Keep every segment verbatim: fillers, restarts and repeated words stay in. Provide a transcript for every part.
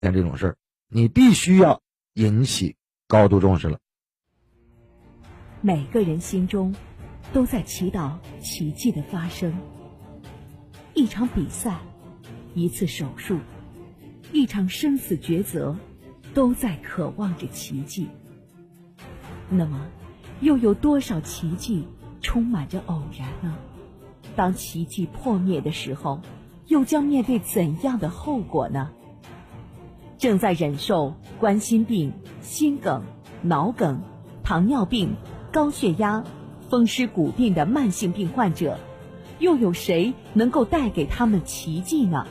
像这种事儿，你必须要引起高度重视了。 每个人心中都在祈祷奇迹的发生。一场比赛，一次手术，一场生死抉择，都在渴望着奇迹。那么，又有多少奇迹充满着偶然呢？当奇迹破灭的时候，又将面对怎样的后果呢？正在忍受冠心病、心梗、脑梗、糖尿病、高血压、风湿骨病的慢性病患者，又有谁能够带给他们奇迹呢？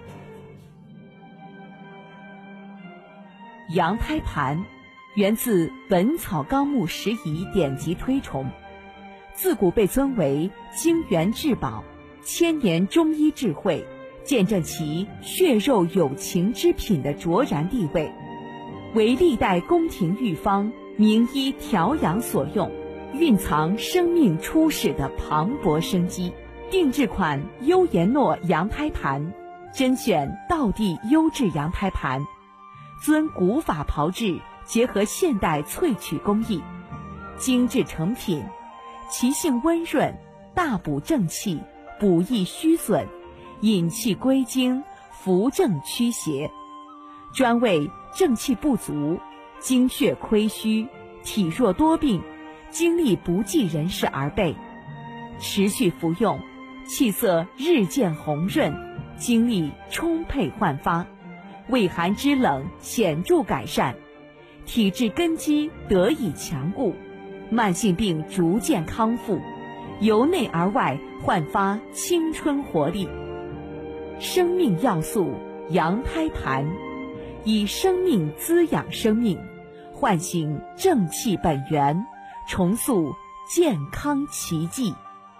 羊胎盘源自《本草纲目拾遗》典籍推崇，自古被尊为精元至宝、千年中医智慧，见证其血肉有情之品的卓然地位，为历代宫廷御方、名医调养所用，蕴藏生命初始的磅礴生机。定制款优颜诺羊胎盘，甄选道地优质羊胎盘，遵古法炮制，结合现代萃取工艺，精致成品，其性温润，大补正气，补益虚损，引气归经，扶正驱邪，专为正气不足、精血亏虚、体弱多病、精力不济人士而备。持续服用，气色日渐红润，精力充沛焕发，胃寒肢冷显著改善，体质根基得以强固，慢性病逐渐康复，由内而外焕发青春活力。生命要素羊胎盘，以生命滋养生命，唤醒正气本源，重塑健康奇迹。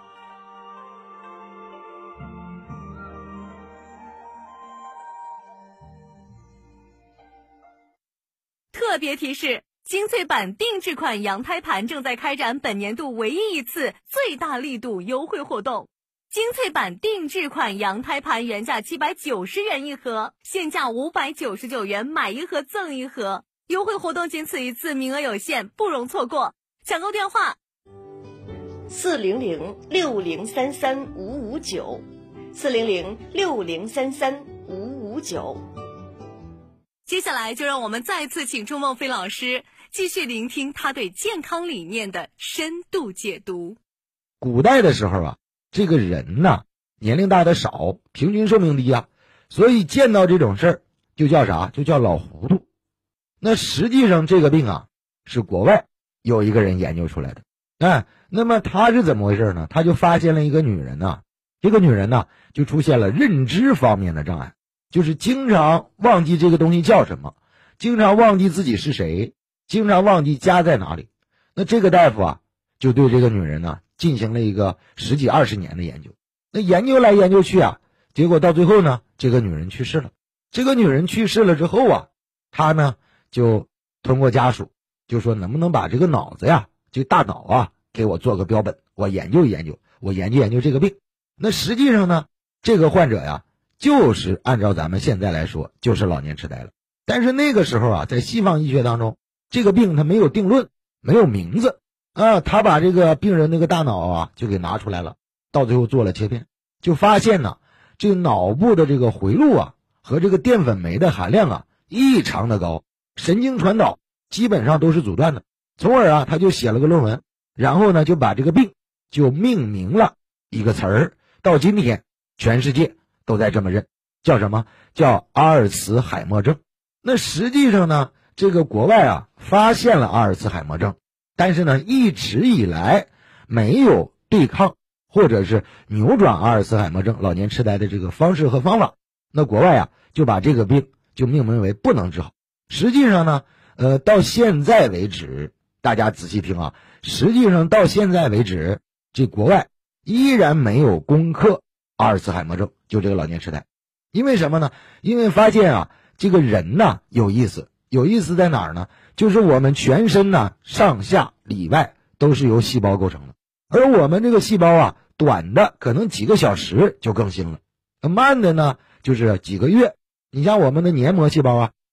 特别提示：精粹版定制款羊胎盘正在开展本年度唯一一次最大力度优惠活动。精粹版定制款羊胎盘原价七百九十元一盒，现价五百九十九元，买一盒赠一盒。优惠活动仅此一次，名额有限，不容错过。抢购电话： 四零零六零三三五五九，四零零六零三三五五九。 接下来就让我们再次请出孟非老师，继续聆听他对健康理念的深度解读。 古代的时候啊，这个人呐，年龄大的少，平均寿命低啊，所以见到这种事儿就叫啥？就叫老糊涂。那实际上这个病啊，是国外有一个人研究出来的。哎，那么他是怎么回事呢？他就发现了一个女人呐、啊，这个女人呢就出现了认知方面的障碍。就是经常忘记这个东西叫什么，经常忘记自己是谁，经常忘记家在哪里。那这个大夫啊，就对这个女人呢进行了一个十几二十年的研究。那研究来研究去啊，结果到最后呢，这个女人去世了。这个女人去世了之后啊，他呢就通过家属就说，能不能把这个脑子呀，这个大脑啊，给我做个标本，我研究研究，我研究研究这个病。那实际上呢，这个患者呀，就是按照咱们现在来说，就是老年痴呆了。但是那个时候啊，在西方医学当中，这个病它没有定论，没有名字啊。他把这个病人那个大脑啊就给拿出来了，到最后做了切片，就发现呢，这个脑部的这个回路啊和这个淀粉酶的含量啊异常的高，神经传导基本上都是阻断的。从而啊，他就写了个论文，然后呢就把这个病就命名了一个词儿，到今天全世界都在这么认，叫什么？叫阿尔茨海默症。那实际上呢，这个国外啊发现了阿尔茨海默症，但是呢一直以来没有对抗或者是扭转阿尔茨海默症老年痴呆的这个方式和方法。那国外啊就把这个病就命名为不能治好。实际上呢，呃，到现在为止，大家仔细听啊，实际上到现在为止，这国外依然没有攻克阿尔茨海默症，就这个老年痴呆。因为什么呢？因为发现啊，这个人呢有意思，有意思在哪儿呢？就是我们全身呢上下里外都是由细胞构成的，而我们这个细胞啊，短的可能几个小时就更新了，慢的呢就是几个月。你像我们的黏膜细胞啊，